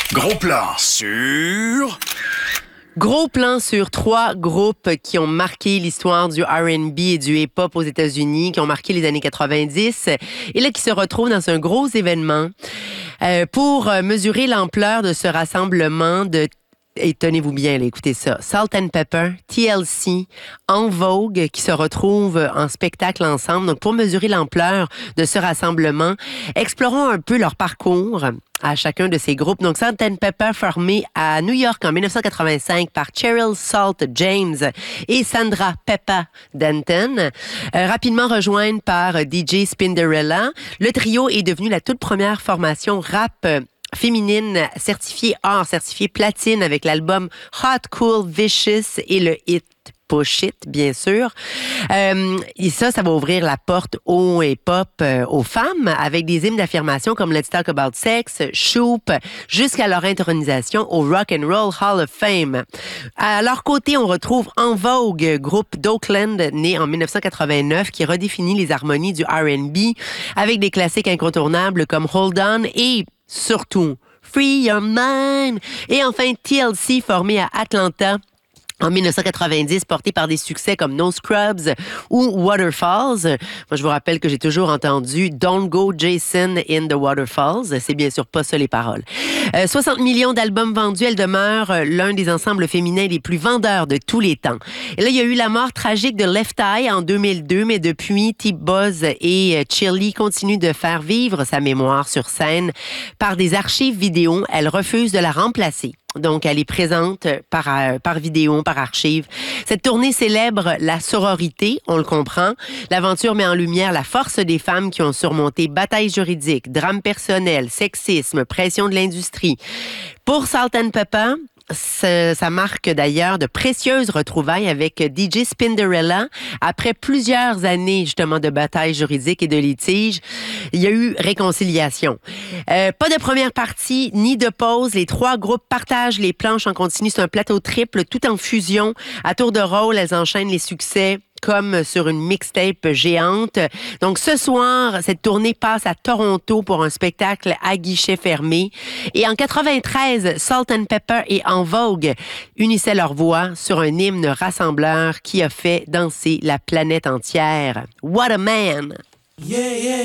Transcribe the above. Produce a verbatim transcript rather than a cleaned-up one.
Gros plan sur... Gros plan sur trois groupes qui ont marqué l'histoire du R and B et du hip-hop aux États-Unis, qui ont marqué les années quatre-vingt-dix, et là qui se retrouvent dans un gros événement euh, pour mesurer l'ampleur de ce rassemblement de Et tenez-vous bien, là, écoutez ça. Salt and Pepper, T L C, En Vogue, qui se retrouvent en spectacle ensemble. Donc, pour mesurer l'ampleur de ce rassemblement, explorons un peu leur parcours à chacun de ces groupes. Donc, Salt and Pepper, formé à New York en dix-neuf cent quatre-vingt-cinq par Cheryl Salt James et Sandra Peppa Denton, euh, rapidement rejoints par D J Spinderella. Le trio est devenu la toute première formation rap féminine certifiée or, certifiée platine avec l'album Hot Cool Vicious et le hit Push It, bien sûr. Euh, et ça, ça va ouvrir la porte au hip-hop euh, aux femmes avec des hymnes d'affirmation comme Let's Talk About Sex, Shoop, jusqu'à leur intronisation au Rock and Roll Hall of Fame. À leur côté, on retrouve En Vogue, groupe d'Oakland né en dix-neuf cent quatre-vingt-neuf qui redéfinit les harmonies du R and B avec des classiques incontournables comme Hold On et surtout Free Your Mind. Et enfin, T L C, formé à Atlanta en dix-neuf cent quatre-vingt-dix, porté par des succès comme No Scrubs ou Waterfalls. Moi, je vous rappelle que j'ai toujours entendu Don't Go Jason in the Waterfalls. C'est bien sûr pas ça les paroles. Euh, soixante millions d'albums vendus, elle demeure l'un des ensembles féminins les plus vendeurs de tous les temps. Et là, il y a eu la mort tragique de Left Eye en deux mille deux, mais depuis, T-Buzz et Chili continuent de faire vivre sa mémoire sur scène par des archives vidéo. Elle refuse de la remplacer. Donc, elle est présente par, par vidéo, par archive. Cette tournée célèbre la sororité, on le comprend. L'aventure met en lumière la force des femmes qui ont surmonté batailles juridiques, drames personnels, sexisme, pression de l'industrie. Pour Salt and Pepper, Ça, ça marque d'ailleurs de précieuses retrouvailles avec D J Spinderella. Après plusieurs années justement de batailles juridiques et de litiges, il y a eu réconciliation. Euh, pas de première partie ni de pause. Les trois groupes partagent les planches en continu. C'est un plateau triple, tout en fusion. À tour de rôle, elles enchaînent les succès comme sur une mixtape géante. Donc, ce soir, cette tournée passe à Toronto pour un spectacle à guichet fermé. Et en quatre-vingt-treize, Salt and Pepper et En Vogue unissaient leurs voix sur un hymne rassembleur qui a fait danser la planète entière. What a man! Yeah, yeah.